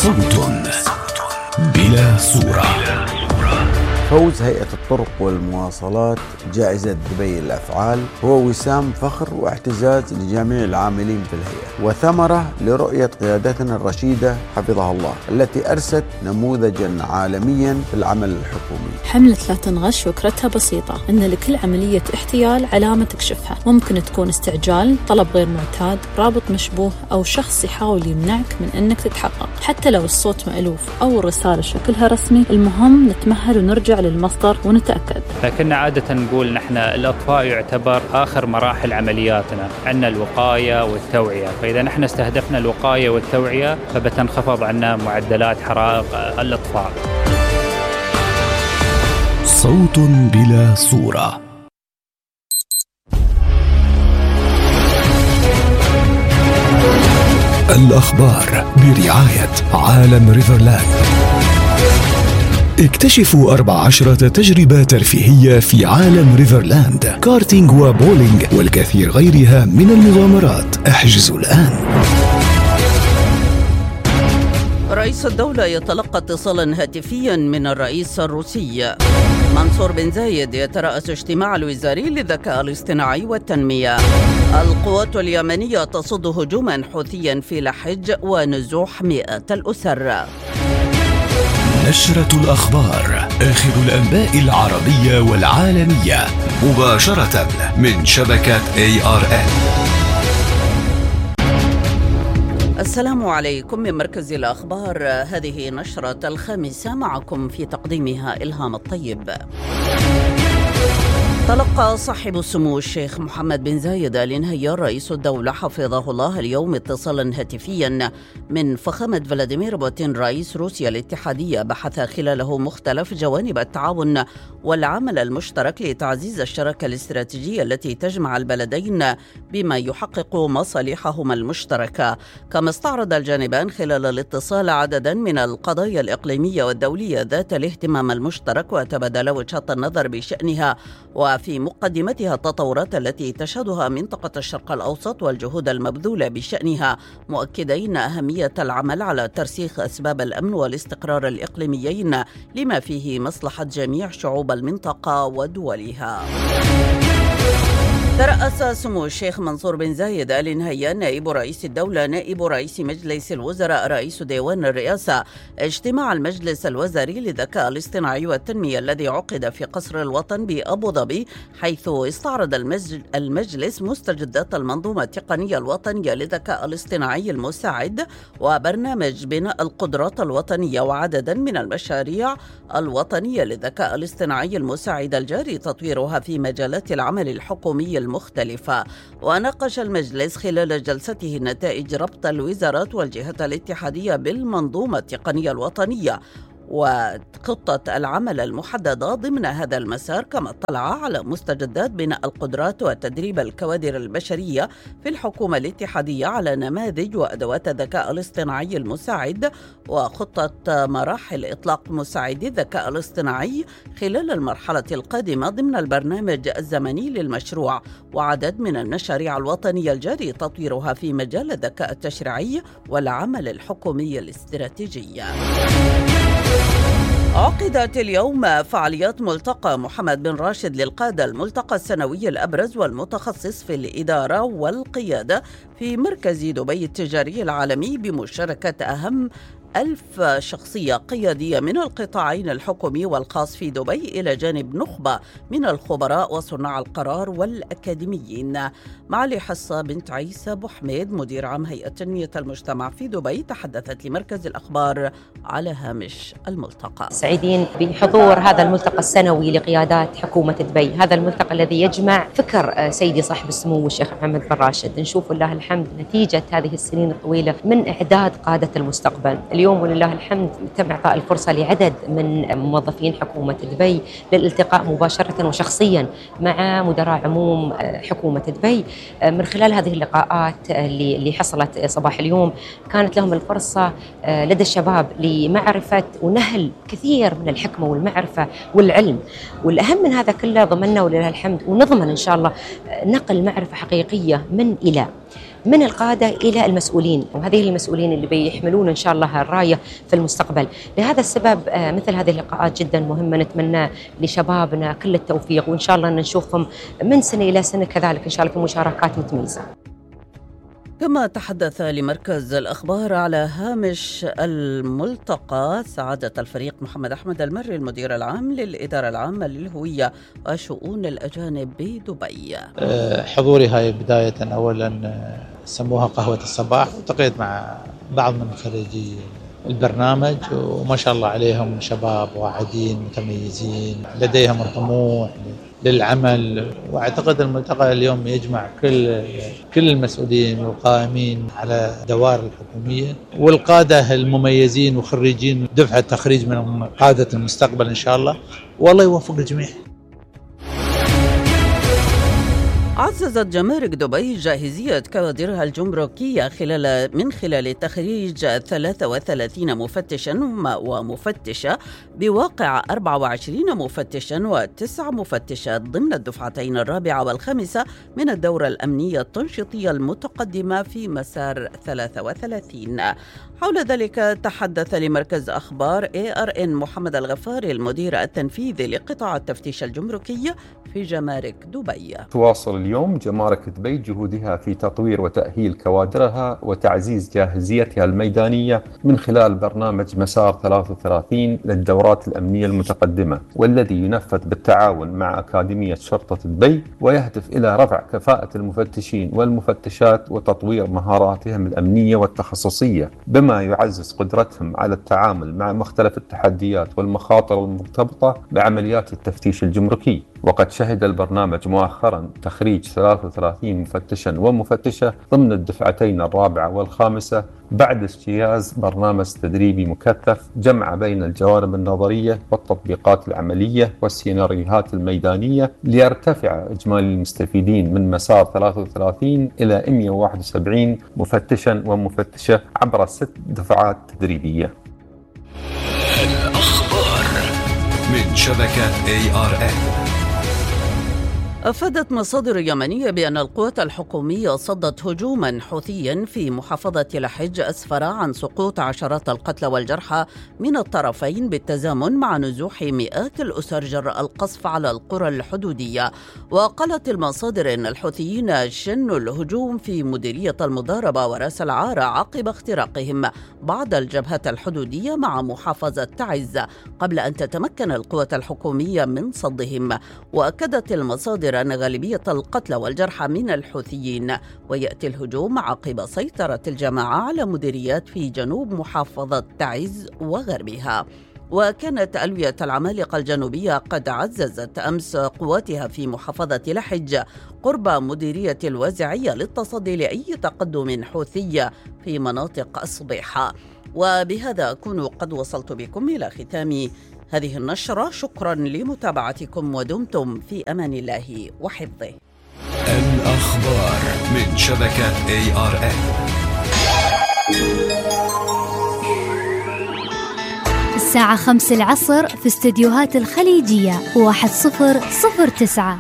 صوت بلا صورة. فوز هيئة الطرق والمواصلات جائزة دبي للأفعال هو وسام فخر واعتزاز لجميع العاملين في الهيئة، وثمرة لرؤية قيادتنا الرشيدة حفظها الله التي أرست نموذجا عالميا في العمل الحكومي. حملة لا تنغش فكرتها بسيطة، أن لكل عملية احتيال علامة تكشفها. ممكن تكون استعجال، طلب غير معتاد، رابط مشبوه، أو شخص يحاول يمنعك من أنك تتحقق. حتى لو الصوت مألوف أو الرسالة شكلها رسمي، المهم نتمهل ونرجع للمصدر ونتأكد. لكن عادة نقول نحن الأطفاء يعتبر آخر مراحل عملياتنا، عندنا الوقاية والتوعية، فإذا نحن استهدفنا الوقاية والتوعية فبتنخفض عنا معدلات حرائق الأطفاء. صوت بلا صورة. الأخبار برعاية عالم ريفرلاند. اكتشفوا 14 تجربة ترفيهية في عالم ريفرلاند، كارتينج وبولينج والكثير غيرها من المغامرات. احجزوا الآن. رئيس الدولة يتلقى اتصالا هاتفيا من الرئيس الروسي. منصور بن زايد يترأس اجتماع الوزاري للذكاء الاصطناعي والتنمية. القوات اليمنية تصد هجوما حوثيا في لحج ونزوح مئات الأسر. نشرة الأخبار، آخر الأنباء العربية والعالمية مباشرة من شبكة ARN. السلام عليكم من مركز الأخبار. هذه نشرة الخامسة، معكم في تقديمها إلهام الطيب. تلقى صاحب السمو الشيخ محمد بن زايد آل نهيان رئيس الدولة حفظه الله اليوم اتصالا هاتفيا من فخامة فلاديمير بوتين رئيس روسيا الاتحادية، بحث خلاله مختلف جوانب التعاون والعمل المشترك لتعزيز الشراكة الاستراتيجية التي تجمع البلدين بما يحقق مصالحهما المشتركة. كما استعرض الجانبان خلال الاتصال عددا من القضايا الإقليمية والدولية ذات الاهتمام المشترك، وتبادل وجهات النظر بشأنها وفي مقدمتها التطورات التي تشهدها منطقة الشرق الأوسط والجهود المبذولة بشأنها، مؤكدين أهمية العمل على ترسيخ أسباب الأمن والاستقرار الإقليميين لما فيه مصلحة جميع شعوب المنطقة ودولها. ترأس سمو الشيخ منصور بن زايد آل نهيان نائب رئيس الدولة نائب رئيس مجلس الوزراء رئيس ديوان الرئاسة اجتماع المجلس الوزاري للذكاء الاصطناعي والتنمية الذي عقد في قصر الوطن بأبو ظبي، حيث استعرض المجلس مستجدات المنظومة التقنية الوطنية للذكاء الاصطناعي المساعد وبرنامج بناء القدرات الوطنية وعددا من المشاريع الوطنية للذكاء الاصطناعي المساعد الجاري تطويرها في مجالات العمل الحكومي المختلفة. وناقش المجلس خلال جلسته نتائج ربط الوزارات والجهات الاتحادية بالمنظومة التقنية الوطنية وخطة العمل المحددة ضمن هذا المسار، كما اطلع على مستجدات بناء القدرات وتدريب الكوادر البشرية في الحكومة الاتحادية على نماذج وأدوات الذكاء الاصطناعي المساعد، وخطة مراحل إطلاق مساعدي الذكاء الاصطناعي خلال المرحلة القادمة ضمن البرنامج الزمني للمشروع، وعدد من المشاريع الوطنية الجاري تطويرها في مجال الذكاء التشريعي والعمل الحكومي الاستراتيجي. عقدت اليوم فعاليات ملتقى محمد بن راشد للقادة، الملتقى السنوي الأبرز والمتخصص في الإدارة والقيادة في مركز دبي التجاري العالمي، بمشاركة أهم 1000 شخصية قيادية من القطاعين الحكومي والخاص في دبي، إلى جانب نخبة من الخبراء وصناع القرار والأكاديميين. معالي حصة بنت عيسى أبو حميد مدير عام هيئة تنمية المجتمع في دبي تحدثت لمركز الأخبار على هامش الملتقى. سعيدين بحضور هذا الملتقى السنوي لقيادات حكومة دبي، هذا الملتقى الذي يجمع فكر سيدي صاحب السمو الشيخ محمد بن راشد. نشوف لله الحمد نتيجة هذه السنين الطويلة من إعداد قادة المستقبل. اليوم ولله الحمد تم إعطاء الفرصة لعدد من موظفين حكومة دبي للالتقاء مباشرة وشخصيا مع مدراء عموم حكومة دبي. من خلال هذه اللقاءات اللي حصلت صباح اليوم كانت لهم الفرصة لدى الشباب لمعرفة ونهل كثير من الحكمة والمعرفة والعلم، والأهم من هذا كله ضمننا ولله الحمد ونضمن إن شاء الله نقل معرفة حقيقية من إلى. من القادة إلى المسؤولين، وهذه المسؤولين اللي بيحملون إن شاء الله الراية في المستقبل. لهذا السبب مثل هذه اللقاءات جدا مهمة، نتمنى لشبابنا كل التوفيق، وإن شاء الله أن نشوفهم من سنة إلى سنة كذلك إن شاء الله في مشاركات متميزة. كما تحدث لمركز الأخبار على هامش الملتقى سعادة الفريق محمد أحمد المري المدير العام للإدارة العامة للهوية وشؤون الأجانب بدبي. حضوري هاي بداية أولا سموها قهوة الصباح، والتقيت مع بعض من خريجي البرنامج وما شاء الله عليهم شباب واعدين متميزين لديهم الطموح للعمل. واعتقد الملتقى اليوم يجمع كل المسؤولين والقائمين على دوائر الحكومية والقادة المميزين وخريجين دفعة تخريج من قادة المستقبل إن شاء الله، والله يوفق الجميع. عززت جمارك دبي جاهزية كوادرها الجمركية من خلال تخريج 33 مفتشا ومفتشة بواقع 24 مفتشا و9 مفتشات ضمن الدفعتين الرابعة والخامسة من الدورة الأمنية التنشيطية المتقدمة في مسار 33. حول ذلك تحدث لمركز أخبار ARN محمد الغفاري المدير التنفيذي لقطاع التفتيش الجمركي في جمارك دبي. تواصل اليوم جمارك دبي جهودها في تطوير وتأهيل كوادرها وتعزيز جاهزيتها الميدانية من خلال برنامج مسار 33 للدورات الأمنية المتقدمة، والذي ينفذ بالتعاون مع أكاديمية شرطة دبي، ويهدف إلى رفع كفاءة المفتشين والمفتشات وتطوير مهاراتهم الأمنية والتخصصية، بما يعزز قدرتهم على التعامل مع مختلف التحديات والمخاطر المرتبطة بعمليات التفتيش الجمركي. وقد شهد البرنامج مؤخرا تخريج 33 مفتشا ومفتشة ضمن الدفعتين الرابعة والخامسة بعد اجتياز برنامج تدريبي مكثف جمع بين الجوانب النظرية والتطبيقات العملية والسيناريوهات الميدانية، ليرتفع إجمالي المستفيدين من مسار 33 إلى 171 مفتشا ومفتشة عبر 6 دفعات تدريبية. الأخبار من شبكة ARN. أفادت مصادر يمنية بأن القوات الحكومية صدت هجوما حوثيا في محافظة لحج أسفر عن سقوط عشرات القتلى والجرحى من الطرفين، بالتزامن مع نزوح مئات الأسر جراء القصف على القرى الحدودية. وقالت المصادر أن الحوثيين شنوا الهجوم في مديرية المضاربة وراس العارة عقب اختراقهم بعض الجبهات الحدودية مع محافظة تعز، قبل أن تتمكن القوات الحكومية من صدهم. وأكدت المصادر أن غالبية القتلى والجرحى من الحوثيين، ويأتي الهجوم عقب سيطرة الجماعة على مديريات في جنوب محافظة تعز وغربها. وكانت ألوية العمالقة الجنوبية قد عززت أمس قواتها في محافظة لحج قرب مديرية الوازعية للتصدي لأي تقدم حوثي في مناطق الصبيحة. وبهذا أكون قد وصلت بكم إلى ختام هذه النشرة. شكرا لمتابعتكم ودمتم في أمان الله وحفظه. الأخبار من شبكة ARN. الساعة 5 العصر في استديوهات الخليجية 1009.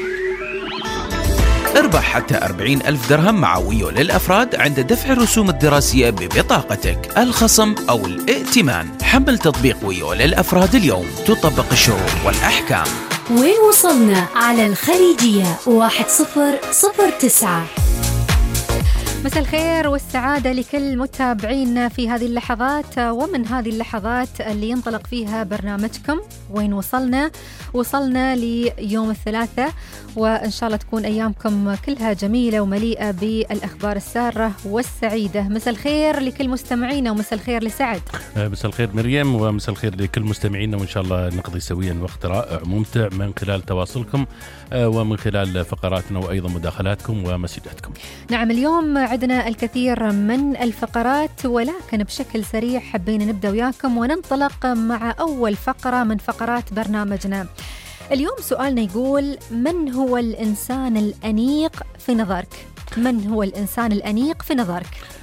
اربح حتى 40,000 درهم مع ويو للأفراد عند دفع الرسوم الدراسية ببطاقتك، الخصم أو الائتمان. حمل تطبيق ويو للأفراد اليوم، تطبق الشروط والأحكام. وين وصلنا على الخليجية 1009. مساء الخير والسعادة لكل متابعينا في هذه اللحظات، ومن هذه اللحظات اللي ينطلق فيها برنامجكم وين وصلنا. وصلنا ليوم الثلاثاء، وإن شاء الله تكون أيامكم كلها جميلة ومليئة بالأخبار السارة والسعيدة. مساء الخير لكل مستمعينا، ومساء الخير لسعد. مساء الخير مريم، ومساء الخير لكل مستمعينا، وإن شاء الله نقضي سويا وقت رائع ممتع من خلال تواصلكم ومن خلال فقراتنا وأيضا مداخلاتكم ومسجاتكم. نعم، اليوم عندنا الكثير من الفقرات، ولكن بشكل سريع حبينا نبدأ وياكم وننطلق مع أول فقرة من فقرات برنامجنا. اليوم سؤالنا يقول: من هو الإنسان الأنيق في نظرك؟ من هو الإنسان الأنيق في نظرك؟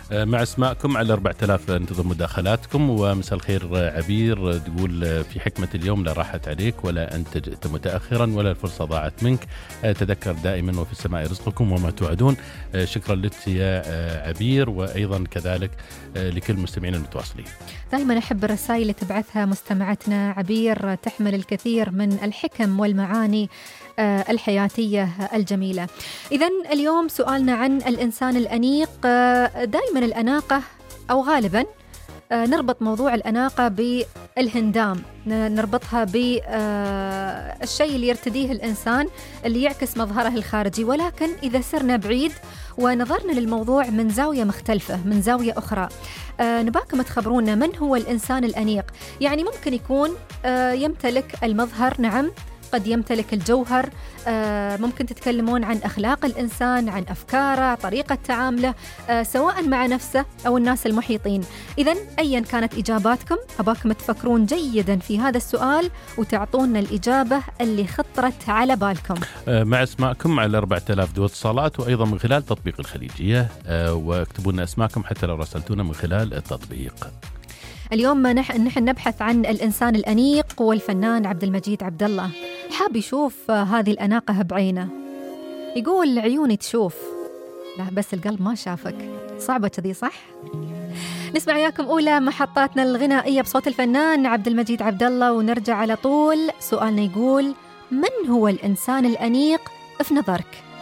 مع اسماءكم على 4000 انتظر مداخلاتكم. ومساء الخير عبير تقول في حكمة اليوم لا راحت عليك ولا أنت جئت متأخرا ولا الفرصة ضاعت منك، تذكر دائما وفي السماء رزقكم وما توعدون. شكرا لك يا عبير، وأيضا كذلك لكل مستمعين المتواصلين. دائما أحب الرسائل اللي تبعثها مستمعتنا عبير، تحمل الكثير من الحكم والمعاني الحياتية الجميلة. إذن اليوم سؤالنا عن الإنسان الأنيق. دائما الأناقة أو غالبا نربط موضوع الأناقة بالهندام، نربطها بالشيء اللي يرتديه الإنسان اللي يعكس مظهره الخارجي، ولكن إذا سرنا بعيد ونظرنا للموضوع من زاوية مختلفة، من زاوية أخرى، نباكم تخبرونا من هو الإنسان الأنيق. يعني ممكن يكون يمتلك المظهر، نعم، قد يمتلك الجوهر، ممكن تتكلمون عن أخلاق الإنسان، عن أفكاره، طريقة تعامله سواء مع نفسه أو الناس المحيطين. إذن أيا كانت إجاباتكم أباكم تفكرون جيدا في هذا السؤال وتعطونا الإجابة اللي خطرت على بالكم مع اسماءكم على 4000 دو اتصالات، وأيضا من خلال تطبيق الخليجية، واكتبوا لنا اسماءكم حتى لو رسلتونا من خلال التطبيق. اليوم نحن نبحث عن الإنسان الأنيق والفنان عبد المجيد عبد الله حاب يشوف هذه الأناقة بعينه، يقول عيوني تشوف، لا بس القلب ما شافك. صعبة كذي صح؟ نسمع وياكم أولى محطاتنا الغنائية بصوت الفنان عبد المجيد عبد الله، ونرجع على طول. سؤالنا يقول: من هو الإنسان الأنيق في نظرك؟